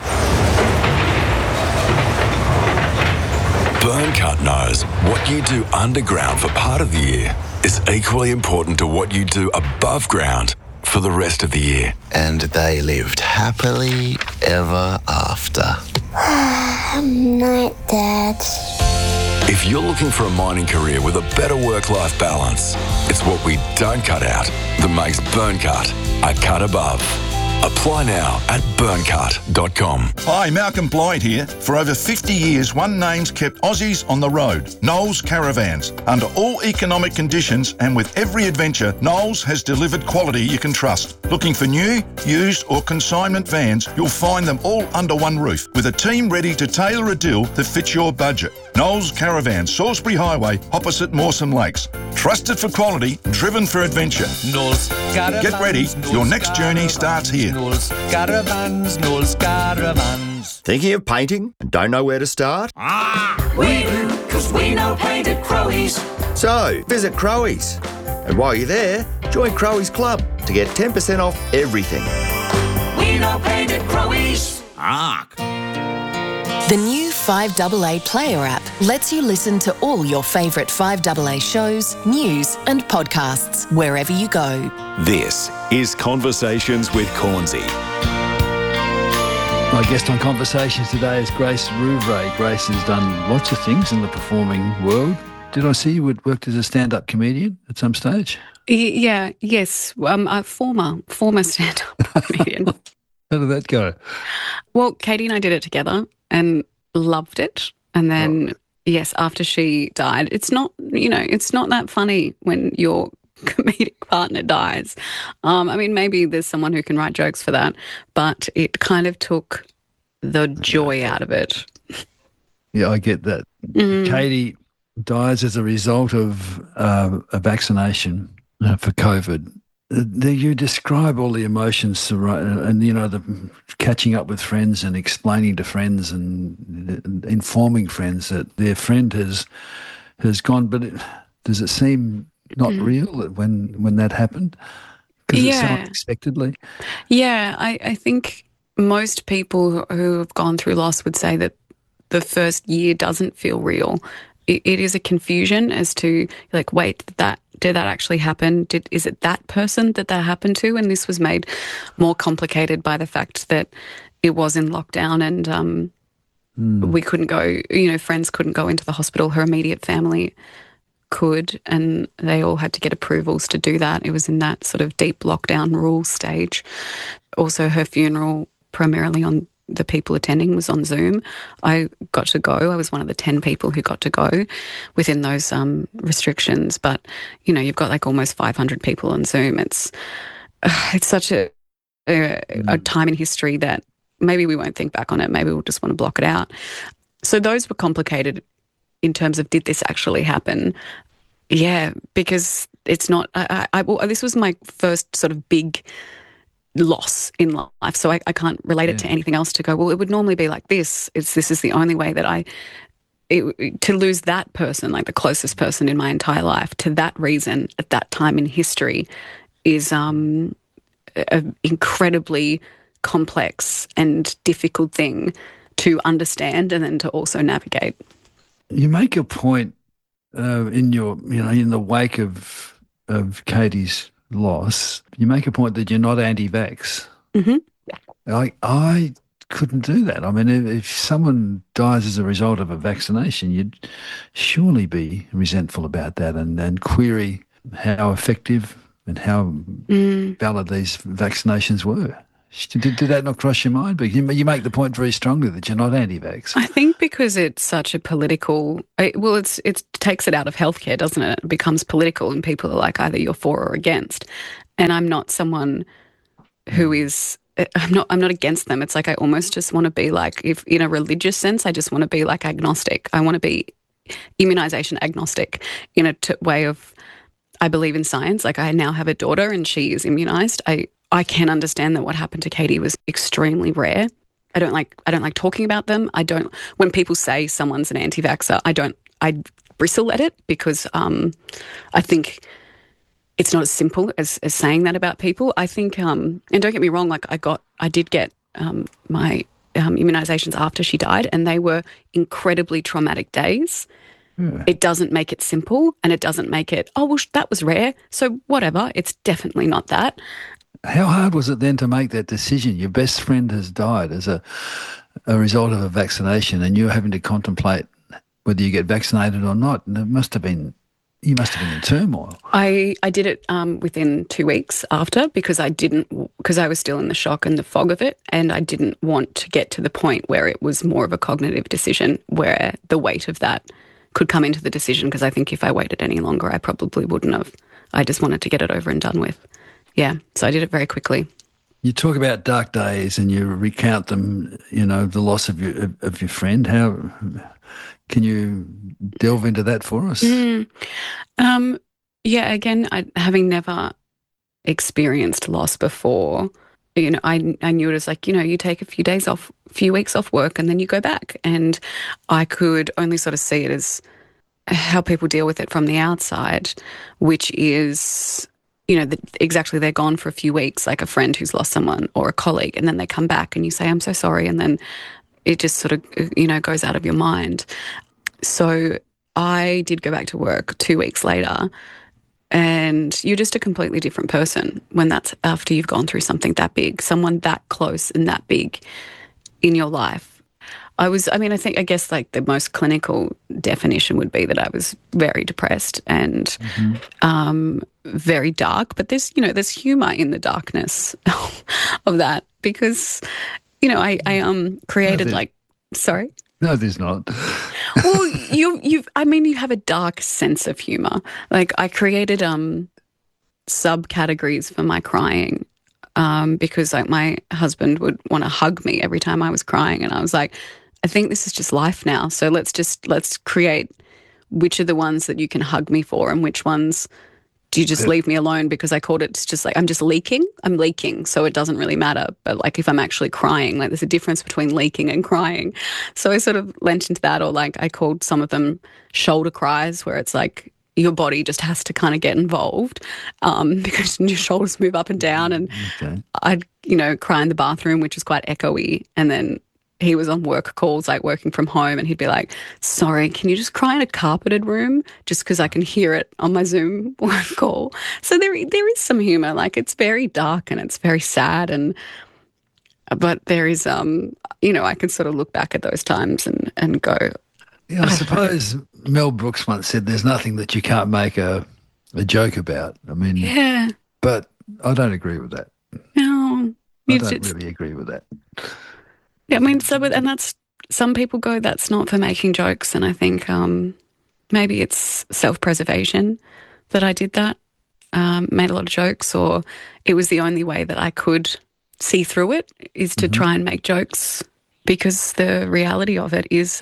Burncut knows what you do underground for part of the year is equally important to what you do above ground for the rest of the year. And they lived happily ever after. Night, Dad. If you're looking for a mining career with a better work-life balance, it's what we don't cut out that makes Burncut a cut above. Apply now at burncut.com. Hi, Malcolm Blyde here. For over 50 years, one name's kept Aussies on the road, Knowles Caravans. Under all economic conditions and with every adventure, Knowles has delivered quality you can trust. Looking for new, used or consignment vans, you'll find them all under one roof with a team ready to tailor a deal that fits your budget. Knowles Caravans, Salisbury Highway, opposite Mawson Lakes. Trusted for quality, driven for adventure. Knowles Caravans. Get ready, your next journey starts here. Knowles Caravans, Knowles Caravans. Thinking of painting and don't know where to start? We do, because we know paint at Crowies. So, visit Crowies. And while you're there, join Crowies Club to get 10% off everything. We know paint at Crowies. The new 5AA Player app lets you listen to all your favourite 5AA shows, news and podcasts wherever you go. This is Conversations with Cornsey. My guest on Conversations today is Grace Rouvray. Grace has done lots of things in the performing world. Did I see you had worked as a stand-up comedian at some stage? Yes. A former stand-up comedian. How did that go? Well, Katie and I did it together and loved it. And then, yes, after she died, it's not that funny when your comedic partner dies. I mean, maybe there's someone who can write jokes for that, but it kind of took the joy out of it. Yeah, I get that. Katie dies as a result of a vaccination for COVID. You describe all the emotions and the catching up with friends and explaining to friends and informing friends that their friend has gone. But does it seem not real when that happened? Because it's so unexpectedly. Yeah, I think most people who have gone through loss would say that the first year doesn't feel real. It is a confusion as to, like, wait, did that actually happen? Is it that person that happened to? And this was made more complicated by the fact that it was in lockdown and we couldn't go, friends couldn't go into the hospital. Her immediate family could, and they all had to get approvals to do that. It was in that sort of deep lockdown rule stage. Also, her funeral, primarily on the people attending, was on Zoom. I got to go. I was one of the 10 people who got to go within those restrictions. But, you've got like almost 500 people on Zoom. It's such a time in history that maybe we won't think back on it. Maybe we'll just want to block it out. So those were complicated in terms of, did this actually happen? Yeah, because it's not, this was my first sort of big loss in life, so I can't relate it to anything else to go, well, it would normally be like this. This is the only way that to lose that person, like the closest person in my entire life, to that reason at that time in history is incredibly complex and difficult thing to understand and then to also navigate. You make a point in the wake of Katie's loss. You make a point that you're not anti-vax. Mm-hmm. I couldn't do that. I mean, if someone dies as a result of a vaccination, you'd surely be resentful about that and query how effective and how valid these vaccinations were. Did that not cross your mind? But you make the point very strongly that you're not anti-vax. I think because it's such a political, it takes it out of healthcare, doesn't it? It becomes political and people are like either you're for or against. And I'm not someone who is, I'm not against them. It's like I almost just want to be like, if in a religious sense, I just want to be like agnostic. I want to be immunisation agnostic in a way of, I believe in science. Like I now have a daughter and she is immunised. I can understand that what happened to Katie was extremely rare. I don't like talking about them. When people say someone's an anti-vaxxer, I bristle at it because I think it's not as simple as saying that about people. I think, and don't get me wrong, like I did get my immunisations after she died, and they were incredibly traumatic days. Yeah. It doesn't make it simple, and it doesn't make it, oh, well, that was rare, so whatever. It's definitely not that. How hard was it then to make that decision? Your best friend has died as a result of a vaccination, and you're having to contemplate whether you get vaccinated or not. And you must have been in turmoil. I did it within 2 weeks after because I was still in the shock and the fog of it, and I didn't want to get to the point where it was more of a cognitive decision where the weight of that could come into the decision, because I think if I waited any longer, I probably wouldn't have. I just wanted to get it over and done with. Yeah, so I did it very quickly. You talk about dark days and you recount them, the loss of your friend. How can you delve into that for us? Yeah, again, having never experienced loss before, I knew it as like, you take a few weeks off work and then you go back. And I could only sort of see it as how people deal with it from the outside, which is, exactly, they're gone for a few weeks, like a friend who's lost someone or a colleague, and then they come back and you say, I'm so sorry, and then it just sort of, goes out of your mind. So I did go back to work 2 weeks later, and you're just a completely different person when that's after you've gone through something that big, someone that close and that big in your life. I guess like the most clinical definition would be that I was very depressed and very dark. But there's humour in the darkness of that because, I created sorry? No, there's not. Well, you have a dark sense of humour. Like I created subcategories for my crying. Because like my husband would want to hug me every time I was crying, and I was like, I think this is just life now. So let's create which are the ones that you can hug me for and which ones do you just leave me alone, because I called it just like I'm leaking, so it doesn't really matter. But like if I'm actually crying, like there's a difference between leaking and crying. So I sort of lent into that, or like I called some of them shoulder cries, where it's like your body just has to kind of get involved because your shoulders move up and down. And I'd, cry in the bathroom, which is quite echoey. And then he was on work calls, like working from home, and he'd be like, sorry, can you just cry in a carpeted room just because I can hear it on my Zoom work call? So there is some humour. Like it's very dark and it's very sad. But there is, I can sort of look back at those times and go, yeah, I suppose Mel Brooks once said there's nothing that you can't make a joke about. I mean, yeah. But I don't agree with that. No. I don't really agree with that. Yeah, I mean, and that's, some people go, that's not for making jokes. And I think maybe it's self-preservation that I did that, made a lot of jokes, or it was the only way that I could see through it is to try and make jokes, because the reality of it is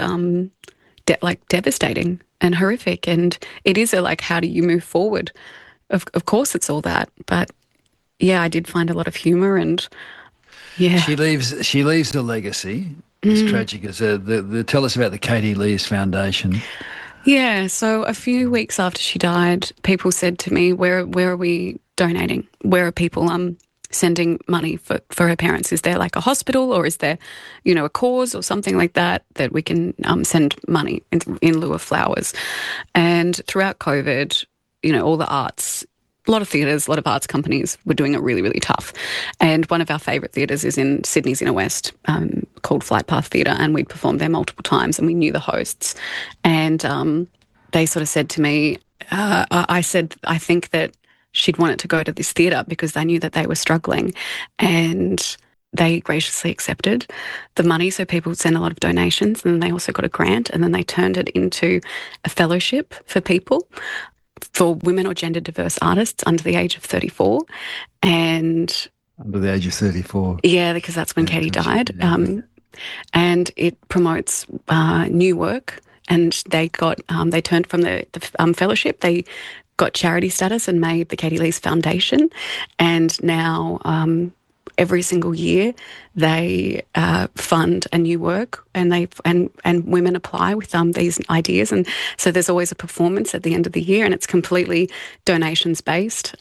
devastating and horrific, and it is how do you move forward? Of course it's all that, but yeah, I did find a lot of humour, and yeah. She leaves a legacy as tragic as tell us about the Katie Lees Foundation. Yeah, so a few weeks after she died, people said to me, where are we donating? Where are people sending money for her parents? Is there like a hospital, or is there, a cause or something like that we can send money in lieu of flowers? And throughout COVID, all the arts, a lot of theatres, a lot of arts companies were doing it really, really tough. And one of our favourite theatres is in Sydney's Inner West, called Flight Path Theatre, and we'd performed there multiple times, and we knew the hosts. And they sort of said to me, I said, I think that she'd wanted to go to this theatre because they knew that they were struggling, and they graciously accepted the money. So people would send a lot of donations, and then they also got a grant, and then they turned it into a fellowship for people, for women or gender diverse artists under the age of 34. And under the age of 34. Yeah, because that's when Katie died. And it promotes new work. And they got they turned from the fellowship, they got charity status and made the Katie Lees Foundation. And now every single year they fund a new work, and and women apply with these ideas. And so there's always a performance at the end of the year, and it's completely donations based.